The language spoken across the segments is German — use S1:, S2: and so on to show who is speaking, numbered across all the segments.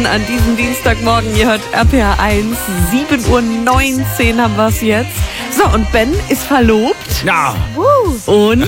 S1: An diesem Dienstagmorgen, ihr hört RPR 1, 7:19 Uhr haben wir es jetzt. So, und Ben ist verlobt.
S2: Ja.
S1: Und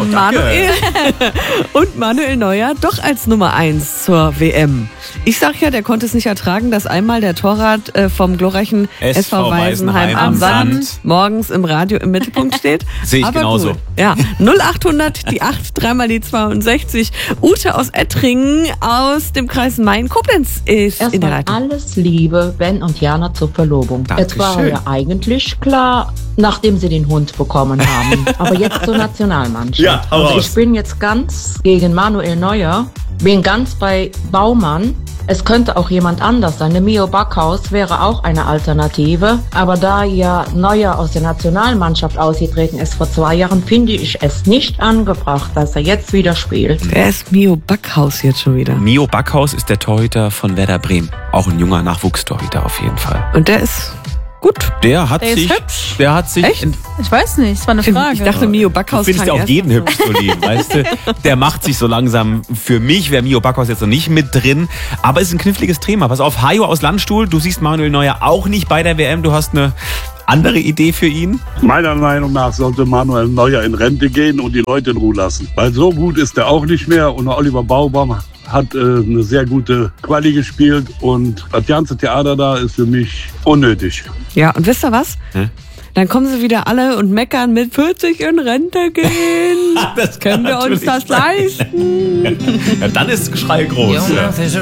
S1: Manuel Neuer doch als Nummer 1 zur WM. Ich sag ja, der konnte es nicht ertragen, dass einmal der Torwart vom glorreichen SV Weisenheim am Sand morgens im Radio im Mittelpunkt steht.
S2: Sehe ich
S1: aber
S2: genauso.
S1: Gut. Ja, 0800, die 8, dreimal die 62. Ute aus Ettringen aus dem Kreis Main-Koblenz ist in der
S3: Erstmal
S1: Leitung.
S3: alles Liebe, Ben und Jana zur Verlobung. Es war
S2: Dankeschön.
S3: ja eigentlich klar, nachdem sie den Hund bekommen haben. Aber jetzt zur Nationalmannschaft.
S2: Ja, hau
S3: also
S2: raus.
S3: ich bin jetzt ganz gegen Manuel Neuer, bin ganz bei Baumann. Es könnte auch jemand anders sein. Der Mio Backhaus wäre auch eine Alternative. Aber da ja Neuer aus der Nationalmannschaft ausgetreten ist vor 2 Jahren, finde ich es nicht angebracht, dass er jetzt wieder spielt.
S1: Wer ist Mio Backhaus jetzt schon wieder?
S2: Mio Backhaus ist der Torhüter von Werder Bremen. Auch ein junger Nachwuchstorhüter auf jeden Fall.
S1: Und der ist gut.
S2: Der hat
S4: Der ist
S2: sich,
S4: hübsch.
S2: der hat sich,
S1: Echt?
S4: Ich weiß nicht, das war eine Frage.
S1: Ich dachte, Mio Backhaus
S2: du findest ja
S1: klang
S2: auch jeden
S1: erst mal
S2: hübsch, so lieb, weißt du? Der macht sich so langsam. Für mich wäre Mio Backhaus jetzt noch nicht mit drin. Aber es ist ein kniffliges Thema. Pass auf, Hajo aus Landstuhl, du siehst Manuel Neuer auch nicht bei der WM. Du hast eine andere Idee für ihn?
S5: Meiner Meinung nach sollte Manuel Neuer in Rente gehen und die Leute in Ruhe lassen. Weil so gut ist er auch nicht mehr. Und Oliver Baumann hat eine sehr gute Quali gespielt. Und das ganze Theater da ist für mich unnötig.
S1: Ja, und wisst ihr was?
S2: Hä?
S1: Dann kommen sie wieder alle und meckern, mit 40 in Rente gehen.
S2: Das
S1: Können wir uns das leisten?
S2: Ja, dann ist das Geschrei groß.
S6: Junge,